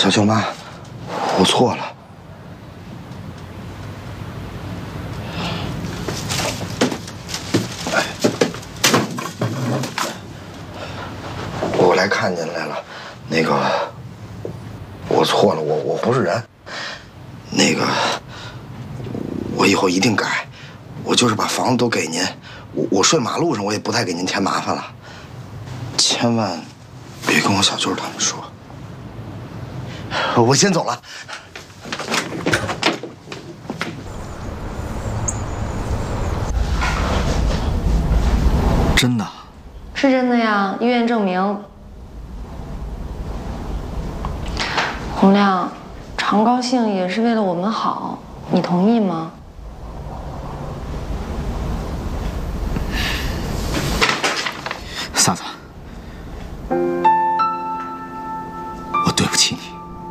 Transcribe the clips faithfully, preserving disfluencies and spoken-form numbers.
小舅妈，我错了。哎，我来看您来了。那个，我错了，我我不是人。那个，我以后一定改。我就是把房子都给您，我我睡马路上，我也不太给您添麻烦了。千万别跟我小舅他们说。我先走了。 真的？ 是真的呀，医院证明。洪亮，常高兴也是为了我们好，你同意吗？ 萨子，我对不起你。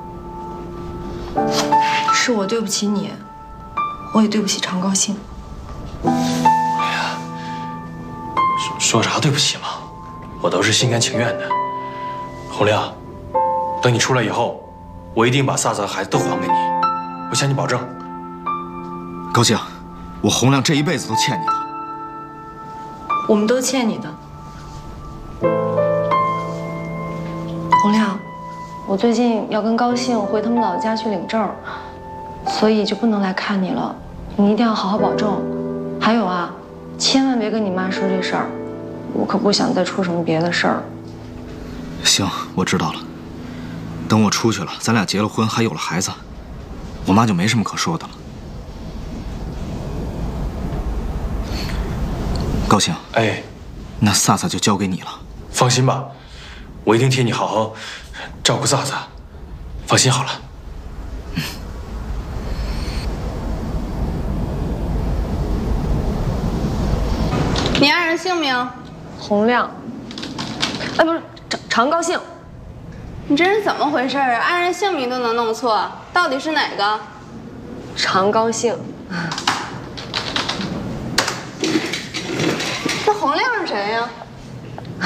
是我对不起你，我也对不起常高兴。 哎呀，说说啥对不起嘛，我都是心甘情愿的。洪亮，等你出来以后，我一定把萨子和孩子都还给你，我向你保证。 高兴，我洪亮这一辈子都欠你的。 我们都欠你的。洪亮，我最近要跟高兴回他们老家去领证，所以就不能来看你了。你一定要好好保重。还有啊，千万别跟你妈说这事儿，我可不想再出什么别的事儿。 行，我知道了。等我出去了，咱俩结了婚，还有了孩子，我妈就没什么可说的了。高兴， 哎， 那萨萨就交给你了。 放心吧，我一定替你好好照顾萨萨。放心好了。 你爱人姓名？ 洪亮。哎，不是常常高兴。 你这是怎么回事啊？爱人姓名都能弄错，到底是哪个？ 常高兴。 那洪亮是谁呀？